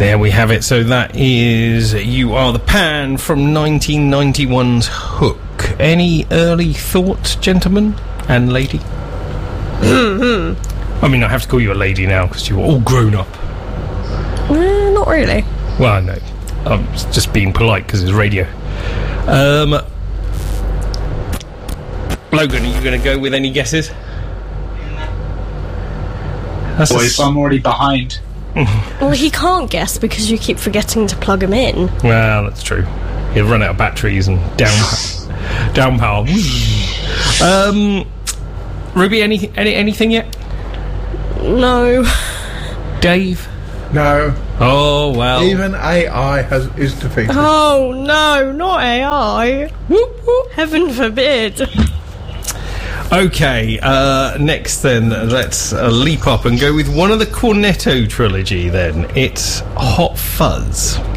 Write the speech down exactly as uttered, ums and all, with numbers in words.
There we have it. So that is You Are the Pan from nineteen ninety-one's Hook. Any early thoughts, gentlemen and lady? I mean, I have to call you a lady now because you're all grown up. Uh, not really. Well, no. I'm just being polite because it's radio. Um, Logan, are you going to go with any guesses? That's Boys, a... I'm already behind. Well, he can't guess because you keep forgetting to plug him in. Well, that's true. He'll run out of batteries and down, down power. um, Ruby, any, any anything yet? No. Dave? No. Oh, well. Even A I has is defeated. Oh, no, not A I. Whoop, whoop. Heaven forbid. Okay, uh, next then, let's uh, leap up and go with one of the Cornetto trilogy then. It's Hot Fuzz.